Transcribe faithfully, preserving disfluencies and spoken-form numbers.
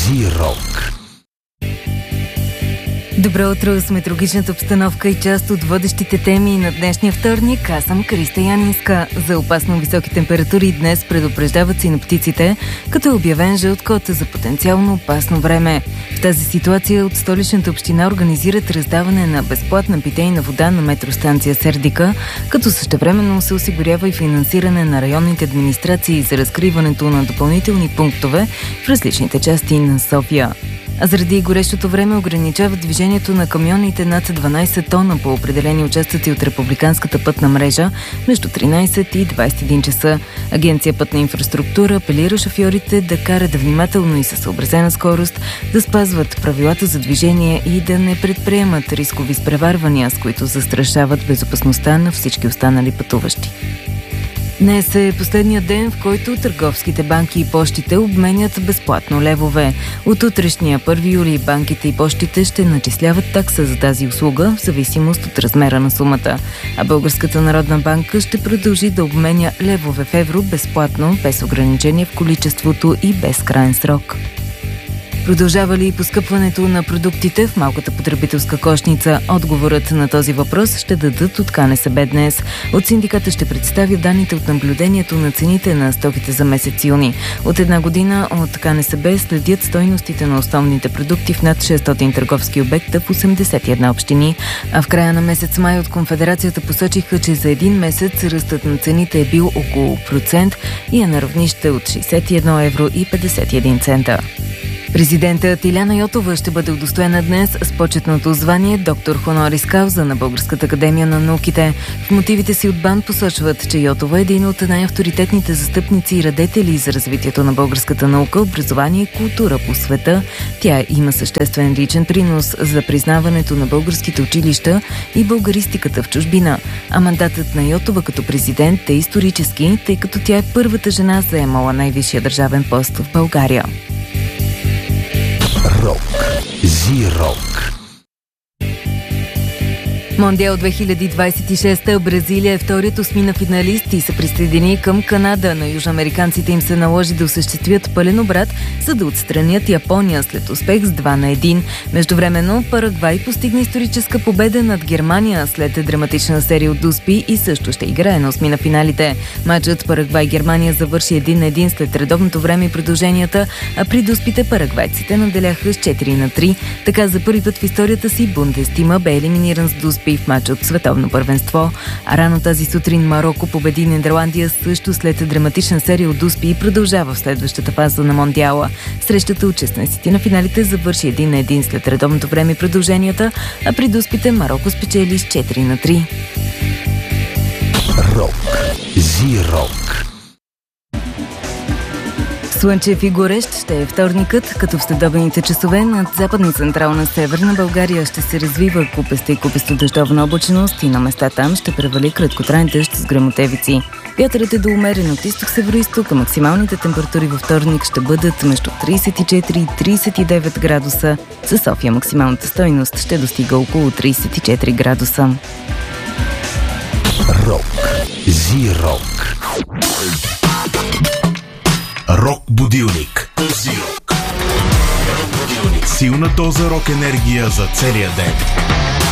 Зирок. Добро утро с метеорологичната обстановка и част от водещите теми на днешния вторник. Аз съм Криста Янинска. За опасно високи температури днес предупреждават синоптиците, като е обявен жълт код за потенциално опасно време. В тази ситуация от Столичната община организират раздаване на безплатна питейна вода на метростанция Сердика, като същевременно се осигурява и финансиране на районните администрации за разкриването на допълнителни пунктове в различните части на София. А заради горещото време ограничават движението на камионите над дванайсет тона по определени участъци от републиканската пътна мрежа между тринайсет и двайсет и един часа. Агенция Пътна инфраструктура апелира шофьорите да карат внимателно и със съобразена скорост, да спазват правилата за движение и да не предприемат рискови изпреварвания, с които застрашават безопасността на всички останали пътуващи. Днес е последният ден, в който търговските банки и пощите обменят безплатно левове. От утрешния първи юли банките и пощите ще начисляват такса за тази услуга в зависимост от размера на сумата. А Българската народна банка ще продължи да обменя левове в евро безплатно, без ограничение в количеството и без краен срок. Продължава ли поскъпването на продуктите в малката потребителска кошница? Отговорът на този въпрос ще дадат от КНСБ днес. От синдиката ще представя данните от наблюдението на цените на стоките за месец юни. От една година от КНСБ следят стойностите на основните продукти в над шестстотин търговски обекта в осемдесет и една общини. А в края на месец май от Конфедерацията посочиха, че за един месец ръстът на цените е бил около процент и е на равнище от шейсет и едно евро и петдесет и един цента. Президентът Илияна Йотова ще бъде удостоена днес с почетното звание доктор хонорис кауза на Българската академия на науките. В мотивите си от БАН посочват, че Йотова е един от най-авторитетните застъпници и радетели за развитието на българската наука, образование и култура по света. Тя има съществен личен принос за признаването на българските училища и българистиката в чужбина. А мандатът на Йотова като президент е исторически, тъй като тя е първата жена, заемала най-висшия държавен пост в България. Рок. Зирок. Мондиал две хиляди двайсет и шеста. Бразилия е вторият осмина финалист и се присъедини към Канада. На южноамериканците им се наложи да осъществят пълен обрат, за да отстранят Япония след успех с два на един. Междувременно Парагвай постигна историческа победа над Германия след драматична серия от дуспи и също ще играе на осмина финалите. Матчът Парагвай-Германия завърши един на един след редовното време и продълженията, а при дуспите парагвайците наделяха с четири на три. Така за първи път в историята си Бундестима бе елиминиран с дуспи в матч от световно първенство. А рано тази сутрин Мароко победи Нидерландия също след драматична серия от дуспи и продължава в следващата фаза на Мондиала. Срещата от шестнайсети на финалите завърши един на един след редовното време и продълженията, а при дуспите Мароко спечели с четири на три. Рок. Зирок. Слънчев и горещ ще е вторникът, като в следобедните часове над западна и централна северна България ще се развива купеста и купесто дъждовна облачност и на места там ще превали краткотраен дъжд с гръмотевици. Вятърът е до умерен от изток-североизток, а максималните температури във вторник ще бъдат между трийсет и четири и трийсет и девет градуса. За София максималната стойност ще достига около трийсет и четири градуса. Рок. Зирок. Рок будилник. Рок будилник. Силна доза рок енергия за целия ден.